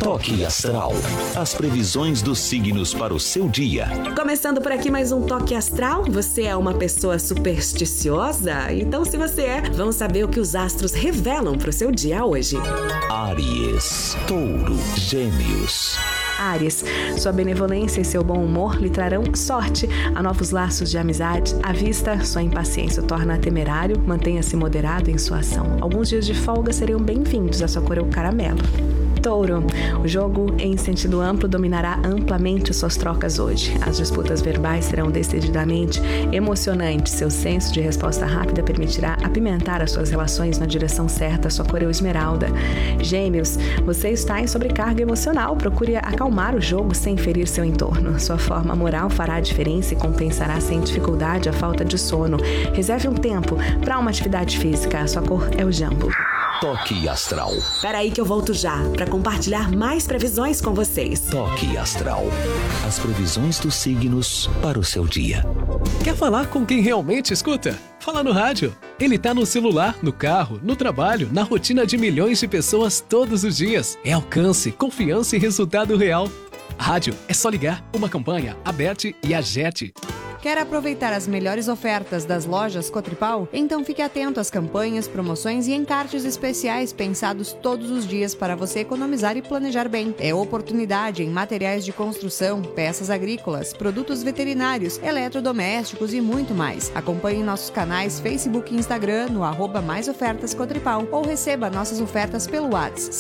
Toque Astral. As previsões dos signos para o seu dia. Começando por aqui mais um Toque Astral. Você é uma pessoa supersticiosa? Então, se você é, vamos saber o que os astros revelam para o seu dia hoje. Áries, Touro, Gêmeos. Áries, sua benevolência e seu bom humor lhe trarão sorte a novos laços de amizade. À vista, sua impaciência o torna temerário, mantenha-se moderado em sua ação. Alguns dias de folga seriam bem-vindos, a sua cor é o caramelo. Touro, o jogo em sentido amplo dominará amplamente suas trocas hoje. As disputas verbais serão decididamente emocionantes. Seu senso de resposta rápida permitirá apimentar as suas relações na direção certa. Sua cor é o esmeralda. Gêmeos, você está em sobrecarga emocional. Procure acalmar o jogo sem ferir seu entorno. Sua forma moral fará a diferença e compensará sem dificuldade a falta de sono. Reserve um tempo para uma atividade física. A sua cor é o jambo. Toque Astral. Peraí que eu volto já para compartilhar mais previsões com vocês. Toque Astral. As previsões dos signos para o seu dia. Quer falar com quem realmente escuta? Fala no rádio. Ele tá no celular, no carro, no trabalho, na rotina de milhões de pessoas todos os dias. É alcance, confiança e resultado real. Rádio é só ligar. Uma campanha, Aberte e Agete. Quer aproveitar as melhores ofertas das lojas Cotripal? Então fique atento às campanhas, promoções e encartes especiais pensados todos os dias para você economizar e planejar bem. É oportunidade em materiais de construção, peças agrícolas, produtos veterinários, eletrodomésticos e muito mais. Acompanhe nossos canais Facebook e Instagram no @maisofertascotripal ou receba nossas ofertas pelo WhatsApp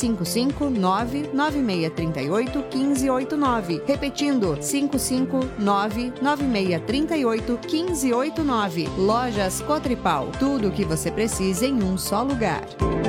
559-9638-1589. Repetindo, 559-9638-1589. Lojas Cotripal. Tudo o que você precisa em um só lugar.